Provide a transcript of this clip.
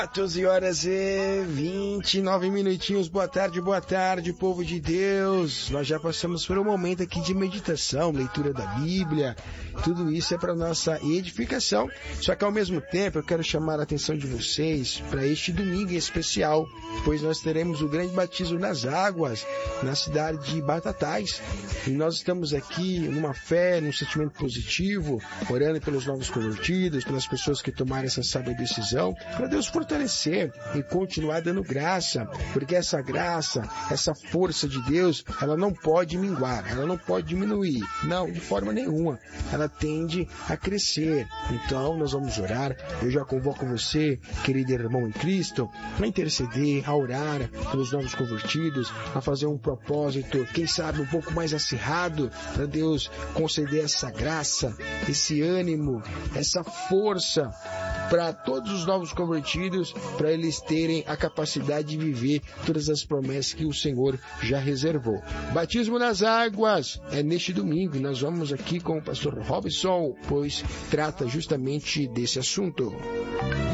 14 horas e 29 minutinhos. Boa tarde, povo de Deus. Nós já passamos por um momento aqui de meditação, leitura da Bíblia. Tudo isso é para nossa edificação. Só que ao mesmo tempo eu quero chamar a atenção de vocês para este domingo em especial, pois nós teremos o grande batismo nas águas na cidade de Batatais. E nós estamos aqui numa fé, num sentimento positivo, orando pelos novos convertidos, pelas pessoas que tomaram essa sábia decisão, para Deus fortalecer e continuar dando graça, porque essa graça, essa força de Deus, ela não pode minguar, ela não pode diminuir, não, de forma nenhuma, ela tende a crescer. Então nós vamos orar. Eu já convoco você, querido irmão em Cristo, a interceder, a orar pelos novos convertidos, a fazer um propósito, quem sabe um pouco mais acirrado, para Deus conceder essa graça, esse ânimo, essa força para todos os novos convertidos, para eles terem a capacidade de viver todas as promessas que o Senhor já reservou. Batismo nas águas é neste domingo, e nós vamos aqui com o pastor Robson, pois trata justamente desse assunto.